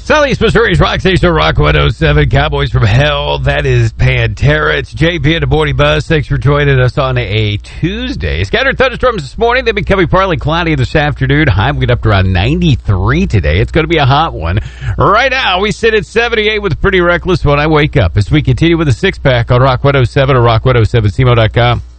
Southeast Missouri's Rock Station, Rock 107, Cowboys from Hell. That is Pantera. It's JP and the Morning Buzz. Thanks for joining us on a Tuesday. Scattered thunderstorms this morning. They're becoming partly cloudy this afternoon. High will get up to around 93 today. It's going to be a hot one. Right now, we sit at 78 with Pretty Reckless when I wake up. As we continue with the six-pack on Rock 107 or rock107cmo.com.